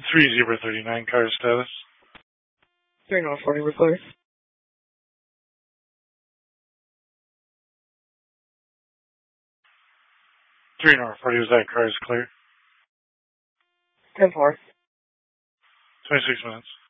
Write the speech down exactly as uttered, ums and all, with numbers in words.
three zero three nine, car status. three North forty, we're clear. three North forty, was that car is clear? ten four. twenty-six minutes.